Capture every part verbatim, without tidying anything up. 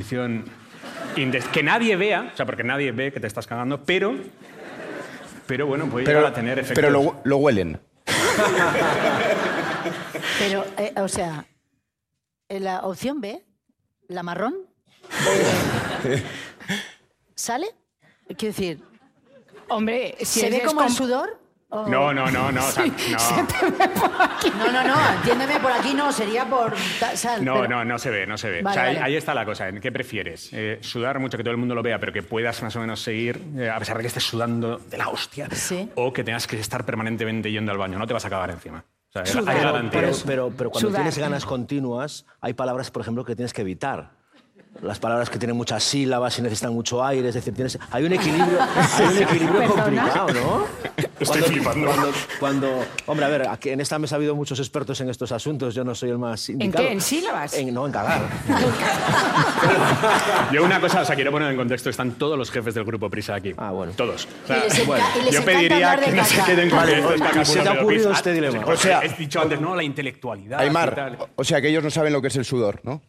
posición indes- que nadie vea, o sea, porque nadie ve que te estás cagando, pero, pero bueno, puede Pero, llegar a tener efectos. pero lo, lo huelen. Pero, eh, o sea, en la opción B, la marrón, eh, ¿sale? Quiero decir, Hombre, si ¿se ve eres como com- el sudor? ¿O- No, no, no, no, o sea, Sí, no. se te ve por aquí. No, no, no, entiéndeme, por aquí no, sería por... ta- sal, No, pero- no, no se ve, no se ve. Vale, o sea, ahí, vale. ahí está la cosa. ¿En qué prefieres? Eh, ¿Sudar mucho, que todo el mundo lo vea, pero que puedas más o menos seguir, eh, a pesar de que estés sudando de la hostia? Sí. ¿O que tengas que estar permanentemente yendo al baño? No te vas a cagar encima. O sea, Sudar. hay Pero- garantía. Pero, pero, pero cuando Sudar. tienes ganas continuas, hay palabras, por ejemplo, que tienes que evitar. Las palabras que tienen muchas sílabas y necesitan mucho aire, es decir, tienes, hay un equilibrio, hay un equilibrio ¿Perdona? complicado, ¿no? Estoy flipando. Cuando, cuando- hombre, a ver, aquí en esta mesa ha habido muchos expertos en estos asuntos, yo no soy el más indicado. qué? ¿En sílabas? En- no, en cagar. Yo una cosa, o sea, quiero poner en contexto, están todos los jefes del grupo Prisa aquí. Ah, bueno. Todos. O sea, Y les enca- bueno, y les yo encanta pediría hablar de que no se caca. queden con Vale, que esto es ¿y caca se pura, te ha pero ocurrido Pisa- este dilema? O sea, O sea- he dicho antes, no, la intelectualidad. y Aymar, tal. o sea que ellos no saben lo que es el sudor, ¿no?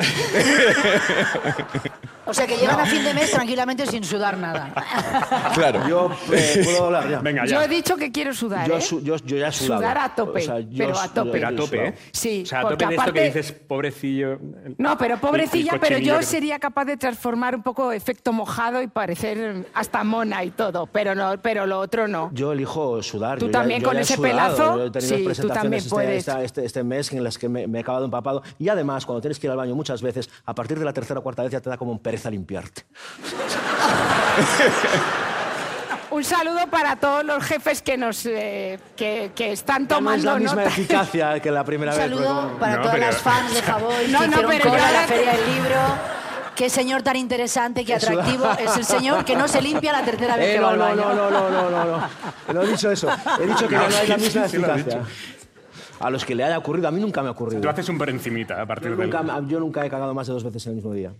O sea, que llegan a fin de mes tranquilamente sin sudar nada. Claro. Yo eh, puedo hablar ya. Venga, Yo ya. he dicho que quiero sudar, Yo, ¿eh? su- yo, yo ya he sudado. Sudar a tope, O sea, yo pero a su- tope. Pero a yo he tope, sudado. ¿eh? Sí, O sea, a porque tope de esto que aparte- dices, pobrecillo. No, pero el- pobrecilla, el pero yo cochinillo que- sería capaz de transformar un poco efecto mojado y parecer hasta mona y todo, pero no, pero lo otro no. Yo elijo sudar. Tú yo ya- también yo con ya he ese sudado. pelazo, Yo he tenido sí, tú presentaciones también este, puedes. esta- Este, este mes en las que me, me he acabado empapado. Y además, cuando tienes que ir al baño muchas veces, a partir de la tercera o cuarta vez ya te da como un pereza limpiarte. Un saludo para todos los jefes que nos eh, que, que están Ya no es tomando la misma nota. eficacia que la primera Un vez. saludo porque- para No, todas pero- las fans de Javoy No, que no, hicieron pero cola yo a la ahora- Feria del Libro. Qué señor tan interesante, qué atractivo es el señor que no se limpia la tercera vez Eh, que va no, al no, baño. no, no, no, no, no. No he dicho eso. He dicho que No, ya no hay la sí, misma sí, sí lo has eficacia. A los que le haya ocurrido, a mí nunca me ha ocurrido. Tú haces un por encimita a partir Yo del... nunca, yo nunca he cagado más de dos veces en el mismo día.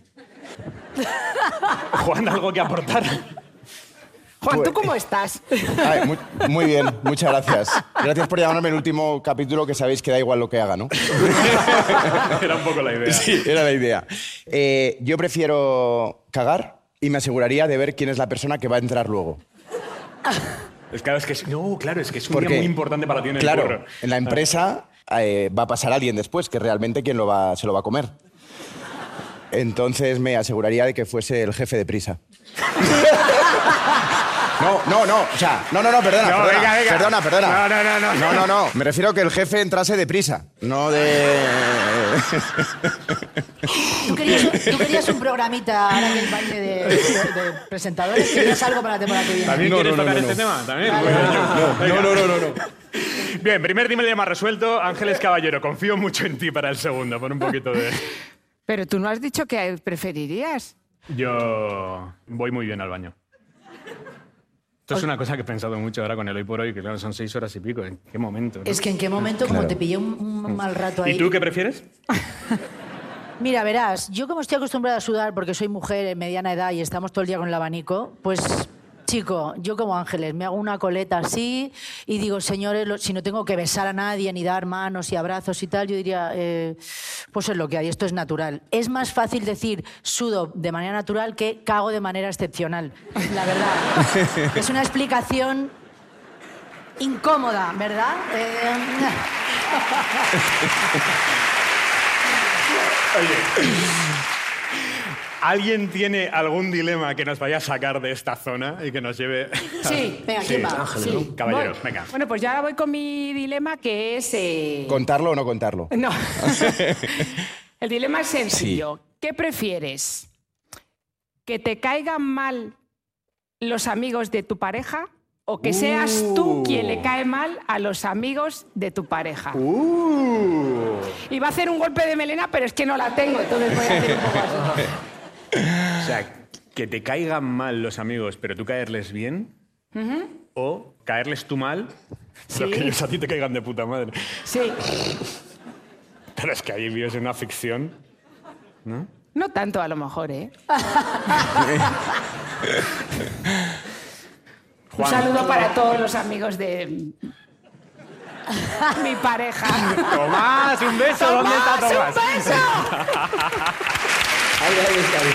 Juan, ¿algo que aportar? Juan, ¿tú Pues- cómo estás? Ay, muy, muy bien, muchas gracias. Gracias por llamarme el último capítulo, que sabéis que da igual lo que haga, ¿no? Era un poco la idea. Sí, era la idea. Eh, yo prefiero cagar y me aseguraría de ver quién es la persona que va a entrar luego. Es claro, es que es, no, claro, es que es un Porque, día muy importante para ti en el claro, curro. en la empresa eh, va a pasar alguien después, que realmente quien lo va, se lo va a comer. Entonces me aseguraría de que fuese el jefe de Prisa. No, no, no, o sea, no, no, no, perdona, No, perdona, venga, venga. perdona, perdona. No, no, no, no. No, no, no, me refiero a que el jefe entrase de prisa, no de... ¿Tú querías, tú querías un programita ahora en el baile de, de- de presentadores. ¿Querías algo para la temporada que viene? ¿También No, quieres no, no, tocar no, este no. tema? ¿También? Vale, Muy bien. vale. No, no, no, no, no. Bien, primer dilema resuelto. Ángeles Caballero, confío mucho en ti para el segundo. Pon un poquito de... Pero tú no has dicho que preferirías. Yo voy muy bien al baño. Esto es una cosa que he pensado mucho ahora con el hoy por hoy, que claro, son seis horas y pico. ¿En qué momento? ¿no? Es que en qué momento, como Claro. te pillé un, un mal rato ahí. ¿Y tú qué prefieres? Mira, verás, yo como estoy acostumbrada a sudar porque soy mujer en mediana edad y estamos todo el día con el abanico, pues, chico, yo como Ángeles me hago una coleta así y digo, señores, lo- si no tengo que besar a nadie, ni dar manos y abrazos y tal, yo diría, eh, pues es lo que hay, esto es natural. Es más fácil decir sudo de manera natural que cago de manera excepcional, la verdad. Es una explicación incómoda, ¿verdad? Eh, ¿Alguien tiene algún dilema que nos vaya a sacar de esta zona y que nos lleve... Sí, venga, ¿quién va? Ángeles, sí. ¿no? Caballero, Voy. venga. Bueno, pues ya ahora voy con mi dilema, que es... eh, ¿Contarlo o no contarlo? No. El dilema es sencillo. ¿Qué prefieres? ¿Que te caigan mal los amigos de tu pareja o que seas tú quien le cae mal a los amigos de tu pareja? Uh. Y va a hacer un golpe de melena, pero es que no la tengo, entonces voy a hacer un poco así. O sea, que te caigan mal los amigos, pero tú caerles bien. O caerles tú mal, pero Sí. que ellos a ti te caigan de puta madre. Sí. Pero es que ahí vives en una ficción, ¿no? No tanto, a lo mejor, ¿eh? Un Juan. saludo para todos los amigos de mi pareja. Tomás, un beso. ¿Dónde está ¡Tomás, Tomás? un beso! Ahí, ahí está.